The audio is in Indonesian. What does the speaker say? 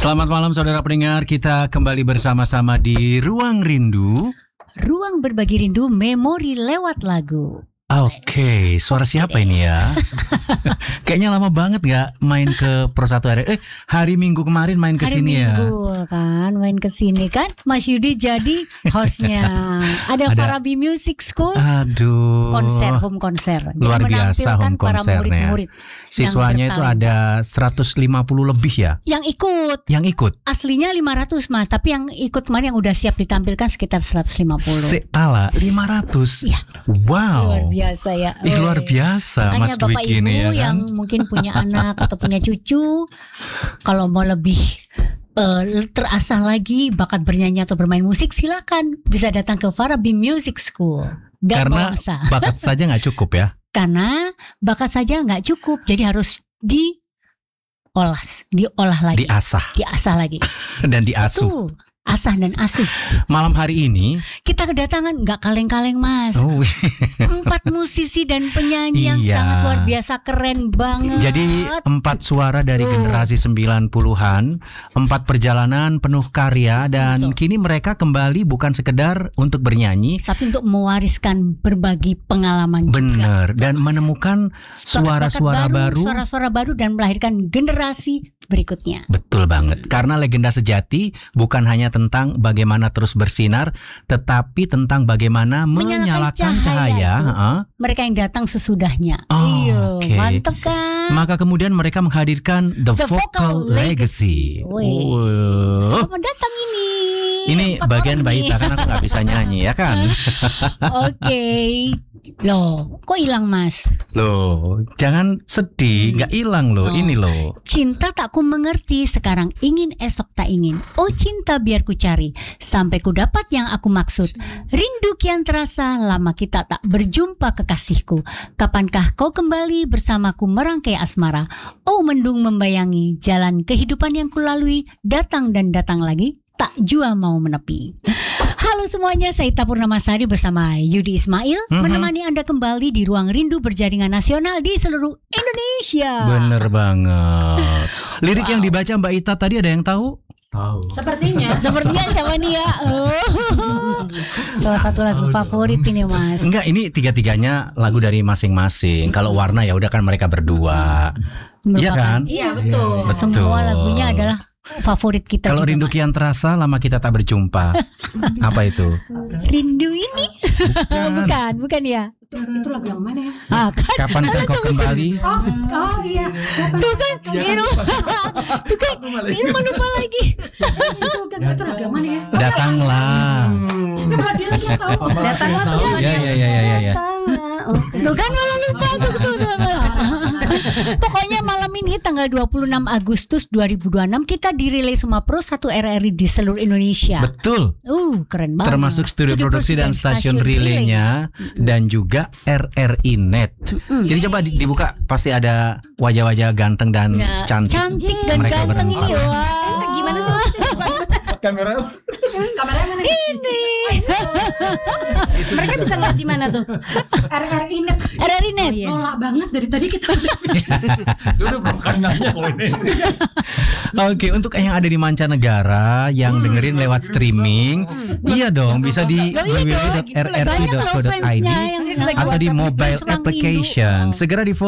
Selamat malam saudara pendengar, kita kembali bersama-sama di Ruang Rindu. Ruang berbagi rindu, memori lewat lagu. Oke, suara siapa ini ya? Kayaknya lama banget gak main ke Pro 1 RRI. Hari Minggu kemarin main ke sini ya. Hari Minggu kan, main ke sini kan. Mas Yudi jadi hostnya. Ada Farabi Music School. Aduh. Konser, home konser. Luar biasa home konsernya. Murid-murid. Siswanya itu ada 150 lebih ya. Yang ikut. Yang ikut. Aslinya 500 Mas, tapi yang ikut kemarin yang udah siap ditampilkan sekitar 150. Ala 500. Iya. Wow. Luar biasa ya. Luar biasa. Makanya Mas Bapak Dwiki Ibu ini ya kan? yang mungkin punya anak atau punya cucu, kalau mau lebih terasah lagi bakat bernyanyi atau bermain musik, silakan bisa datang ke Farabi Music School. Karena bakat saja nggak cukup ya. Karena bakat saja nggak cukup, jadi harus diolah lagi, diasah lagi, dan diasuh. Betul. Asah dan asuh. Malam hari ini kita kedatangan nggak kaleng-kaleng Mas. 4 musisi dan penyanyi yang Iya. sangat luar biasa, keren banget. Jadi 4 suara dari generasi 90-an, 4 perjalanan penuh karya, dan kini mereka kembali bukan sekedar untuk bernyanyi, tapi untuk mewariskan berbagi pengalaman bener, juga. dan menemukan suara-suara baru, suara-suara baru dan melahirkan generasi berikutnya. Betul banget. Karena legenda sejati bukan hanya tentang bagaimana terus bersinar, tetapi tentang bagaimana menyalakan cahaya. Mereka yang datang sesudahnya. Okay. Mantap kan? Maka kemudian mereka menghadirkan The Vocal Legacy. Selamat datang ini. Ini bagian Baita, kan aku gak bisa nyanyi ya kan. Oke. Loh, kok hilang Mas? Loh, jangan sedih, gak hilang loh. Ini loh. Cinta tak ku mengerti, sekarang ingin esok tak ingin. Oh cinta biar ku cari, sampai ku dapat yang aku maksud. Rindu kian terasa, lama kita tak berjumpa kekasihku. Kapankah kau kembali bersamaku merangkai asmara? Oh mendung membayangi, jalan kehidupan yang kulalui, datang dan datang lagi, tak jua mau menepi. Halo semuanya, saya Ita Purnamasari bersama Yudi Ismail menemani Anda kembali di Ruang Rindu berjaringan nasional di seluruh Indonesia. Bener banget. Lirik yang dibaca Mbak Ita tadi ada yang tahu? Tahu. Sepertinya siapa nih ya? Salah satu lagu favorit ini Mas. Enggak, ini tiga-tiganya lagu dari masing-masing. Kalau warna ya udah kan mereka berdua. Iya kan? Iya betul. Semua lagunya adalah favorit kita. Kalau juga, rindu Mas. kian terasa, lama kita tak berjumpa. Apa itu? Rindu ini? Bukan ya? Itu lagu yang mana ya? Kapan kau kembali? Oh iya. Tuh kan, ini mau lupa lagi. Itu lagu yang mana ya? Datanglah. Dia lagi yang tahu. Datanglah tuh. Ya. Tuh kan malah lupa tuh. Pokoknya malam ini tanggal 26 Agustus 2026 kita dirilis sama Pro 1 RRI di seluruh Indonesia. Betul. Keren banget. Termasuk studio produksi dan stasiun relaynya dan juga RRI Net. Jadi coba dibuka, pasti ada wajah-wajah ganteng dan cantik. Cantik dan mereka ganteng berempat. ini. Wah. Gimana sih? Kameranya mana? Ini. Mereka bisa lihat di mana tuh? RRI Net. RRI Net. Nolak banget dari tadi kita. Dulu bukan nanya kalau ini. Oke, untuk yang ada di mancanegara yang dengerin lewat streaming, iya dong, bisa di www.rri.co.id atau di mobile application. Segera di